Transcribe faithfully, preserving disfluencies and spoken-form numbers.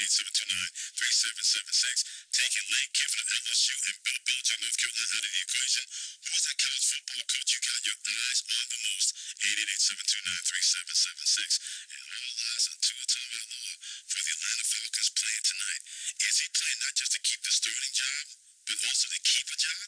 eight seven two nine, three seven seven six. Taking Lane Kiffin of L S U and Bill Belichick, North Carolina, out of the equation. Who is that college football coach you got your eyes on the most? eight eight eight, seven two nine, three seven seven six. And all eyes on Tua Tagovailoa for the Atlanta Falcons playing tonight. Is he playing not just to keep the starting job, but also to keep a job?